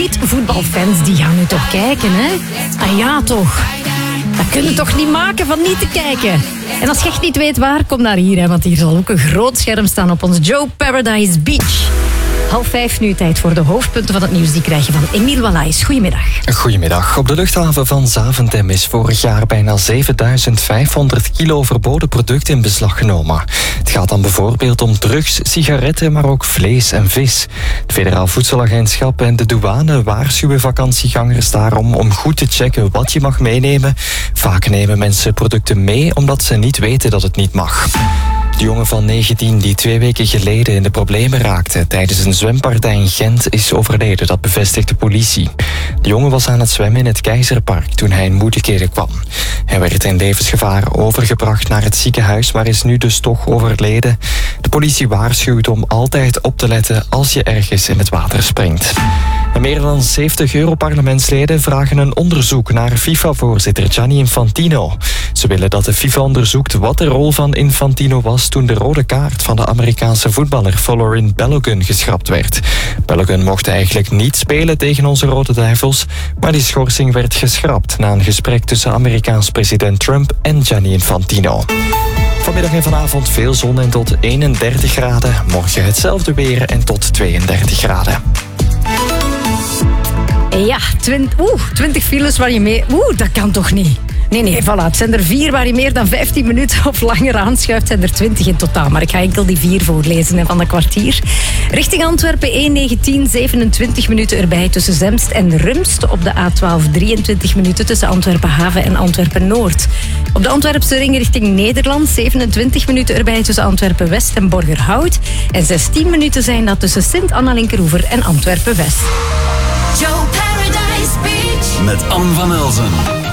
niet voetbalfans, die gaan nu toch kijken, hè? Ah ja, toch. Dat kun je toch niet maken van niet te kijken. En als je echt niet weet waar, kom naar hier, hè, want hier zal ook een groot scherm staan op ons Joe Paradise Beach. 4:30 nu, tijd voor de hoofdpunten van het nieuws. Die krijg je van Emiel Wallaes. Goedemiddag. Goedemiddag. Op de luchthaven van Zaventem is vorig jaar bijna 7500 kilo verboden producten in beslag genomen. Het gaat dan bijvoorbeeld om drugs, sigaretten, maar ook vlees en vis. Het Federaal Voedselagentschap en de douane waarschuwen vakantiegangers daarom om goed te checken wat je mag meenemen. Vaak nemen mensen producten mee omdat ze niet weten dat het niet mag. De jongen van 19 die 2 weken geleden in de problemen raakte tijdens een zwempartij in Gent is overleden, dat bevestigt de politie. De jongen was aan het zwemmen in het Keizerpark toen hij in moeilijkheden kwam. Hij werd in levensgevaar overgebracht naar het ziekenhuis, maar is nu dus toch overleden. De politie waarschuwt om altijd op te letten als je ergens in het water springt. En meer dan 70 Europarlementsleden vragen een onderzoek naar FIFA-voorzitter Gianni Infantino. Ze willen dat de FIFA onderzoekt wat de rol van Infantino was toen de rode kaart van de Amerikaanse voetballer Folarin Balogun geschrapt werd. Balogun mocht eigenlijk niet spelen tegen onze Rode Duivels, maar die schorsing werd geschrapt na een gesprek tussen Amerikaans president Trump en Gianni Infantino. Vanmiddag en vanavond veel zon en tot 31 graden. Morgen hetzelfde weer en tot 32 graden. Ja, 20 files waar je mee... dat kan toch niet? Nee, voilà. Het zijn er 4 waar je meer dan 15 minuten of langer aanschuift. Het zijn er 20 in totaal, maar ik ga enkel die 4 voorlezen van een kwartier. Richting Antwerpen 1:19, 27 minuten erbij tussen Zemst en Rumst. Op de A12 23 minuten tussen Antwerpen Haven en Antwerpen Noord. Op de Antwerpse ring richting Nederland 27 minuten erbij tussen Antwerpen West en Borgerhout. En 16 minuten zijn dat tussen Sint-Anna-Linkeroever en Antwerpen West. Joe Paradise Beach met Anne van Elzen.